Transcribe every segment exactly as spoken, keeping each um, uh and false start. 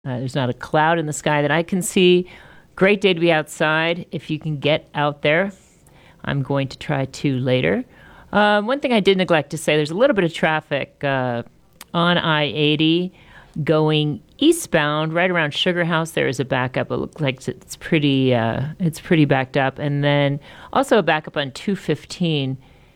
Uh, there's not a cloud in the sky that I can see. Great day to be outside if you can get out there. I'm going to try to later. Um, one thing I did neglect to say, there's a little bit of traffic uh, on I eighty going eastbound right around Sugar House. There is a backup. It looks like it's pretty uh, it's pretty backed up. And then also a backup on two fifteen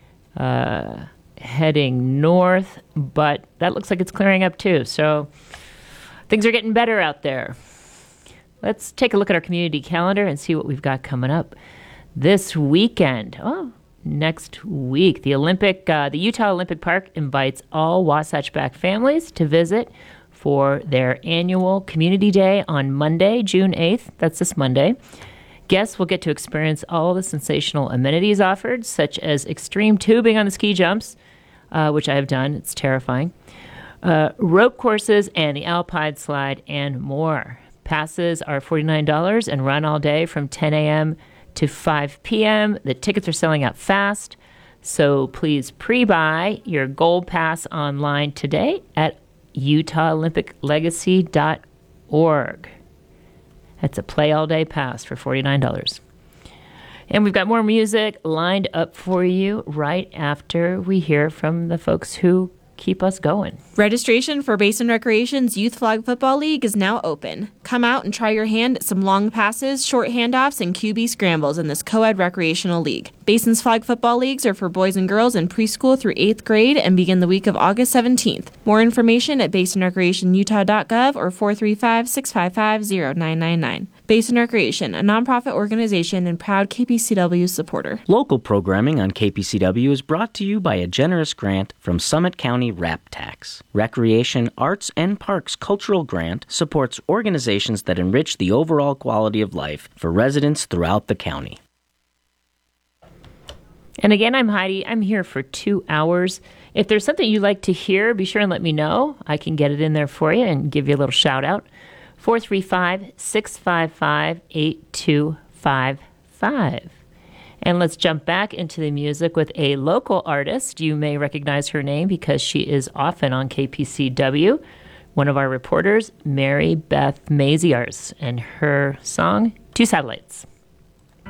uh, heading north, but that looks like it's clearing up too. So things are getting better out there. Let's take a look at our community calendar and see what we've got coming up this weekend. Oh, next week, the Olympic, uh, the Utah Olympic Park invites all Wasatch Back families to visit for their annual Community Day on Monday, June eighth. That's this Monday. Guests will get to experience all the sensational amenities offered, such as extreme tubing on the ski jumps, uh, which I have done. It's terrifying. Uh, rope courses and the Alpine slide and more. Passes are forty-nine dollars and run all day from ten a.m. to five p.m. The tickets are selling out fast, so please pre-buy your Gold Pass online today at utah olympic legacy dot org. That's a play-all-day pass for forty-nine dollars. And we've got more music lined up for you right after we hear from the folks who keep us going. Registration for Basin Recreation's Youth Flag Football League is now open. Come out and try your hand at some long passes, short handoffs, and Q B scrambles in this co-ed recreational league. Basin's Flag Football Leagues are for boys and girls in preschool through eighth grade and begin the week of August seventeenth. More information at basin recreation utah dot gov or four three five, six five five, zero nine nine nine. Basin Recreation, a nonprofit organization and proud K P C W supporter. Local programming on K P C W is brought to you by a generous grant from Summit County RAP Tax. Recreation, Arts, and Parks Cultural Grant supports organizations that enrich the overall quality of life for residents throughout the county. And again, I'm Heidi. I'm here for two hours. If there's something you'd like to hear, be sure and let me know. I can get it in there for you and give you a little shout out. four three five, six five five, eight two five five. And let's jump back into the music with a local artist. You may recognize her name because she is often on K P C W. One of our reporters, Mary Beth Maziarz, and her song, Two Satellites.